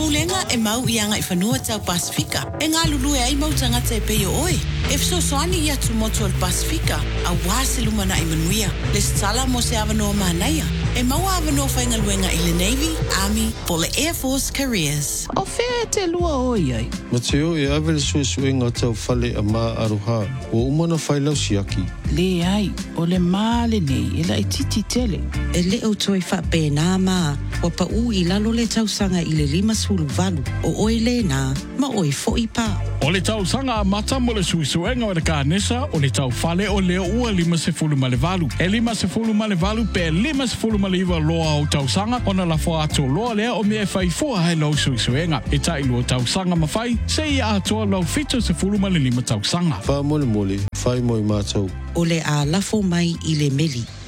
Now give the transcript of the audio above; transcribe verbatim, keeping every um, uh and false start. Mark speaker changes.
Speaker 1: pulenga e mau ianga i whanua tau Pasifika. E ngā lulu e ai mau tangata e peo oe. E fso soani ia tu motu al Pasifika, a wāse lumana i manuia. Le stala mo se avanoa mahanaia. E mau avanoa whainga luenga i le Navy, Army, po le Air Force Careers.
Speaker 2: O whea te lua oi ai.
Speaker 3: Mateo e awele sue sue ngā tau whale a mā aroha. O umana whailau siaki.
Speaker 2: Le ai, o le māle nei, e la i titi tele.
Speaker 4: E le au toi wha pēnā mā, wa pa u i lalo le tausanga i le lima sulu valu. O oi le nā, ma oi fo i pā.
Speaker 5: O le tau sanga a mata mo le suisuenga o le kānesa o le tau whale o leo ua lima se fulu ma le valu. E lima se fulu ma le valu pe lima se fulu ma le iwa loa o tau sanga o na la fo ato loa lea o mea whai fua hai lau suisuenga. E tai lua tau sanga ma whai, se i atoa lau fito se fulu ma le lima tau sanga.
Speaker 3: Wha mole mole, whai moi mātou.
Speaker 4: O le a lafo mai i le meli.